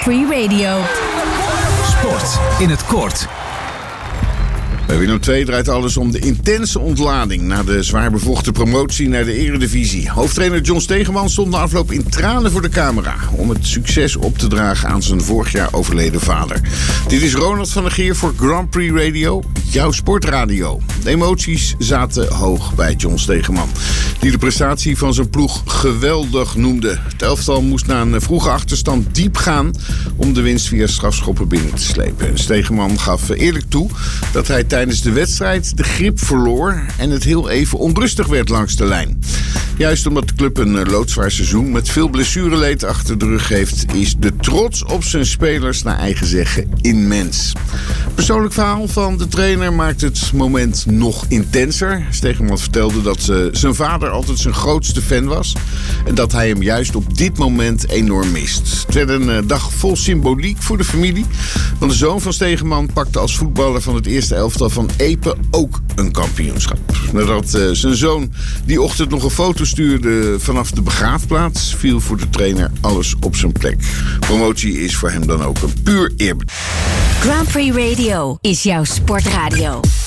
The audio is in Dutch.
Prix Radio. Sport in het kort. Bij Willem II draait alles om de intense ontlading na de zwaar bevochten promotie naar de Eredivisie. Hoofdtrainer John Stegeman stond na afloop in tranen voor de camera om het succes op te dragen aan zijn vorig jaar overleden vader. Dit is Ronald van der Geer voor Grand Prix Radio, jouw sportradio. De emoties zaten hoog bij John Stegeman, die de prestatie van zijn ploeg geweldig noemde. Het elftal moest na een vroege achterstand diep gaan om de winst via strafschoppen binnen te slepen. Stegeman gaf eerlijk toe dat hij tijdens de wedstrijd de grip verloor en het heel even onrustig werd langs de lijn. Juist omdat de club een loodzwaar seizoen met veel blessureleed achter de rug heeft, is de trots op zijn spelers naar eigen zeggen immens. Persoonlijk verhaal van de trainer maakt het moment nog intenser. Stegeman vertelde dat zijn vader altijd zijn grootste fan was en dat hij hem juist op dit moment enorm mist. Het werd een dag vol symboliek voor de familie, want de zoon van Stegeman pakte als voetballer van het eerste elftal van Epe ook een kampioenschap. Nadat zijn zoon die ochtend nog een foto stuurde vanaf de begraafplaats, viel voor de trainer alles op zijn plek. Promotie is voor hem dan ook een puur eerbetoon. Grand Prix Radio is jouw sportradio.